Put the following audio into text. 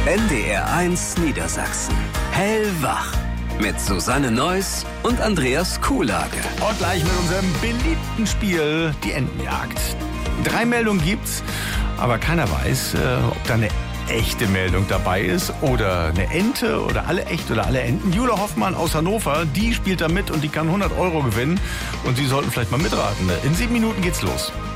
NDR1 Niedersachsen. Hellwach. Mit Susanne Neuss und Andreas Kuhlage. Und gleich mit unserem beliebten Spiel, die Entenjagd. 3 Meldungen gibt's, aber keiner weiß, ob da eine echte Meldung dabei ist oder eine Ente oder alle echt oder alle Enten. Jule Hoffmann aus Hannover, die spielt da mit und die kann 100 € gewinnen. Und Sie sollten vielleicht mal mitraten. In 7 Minuten geht's los.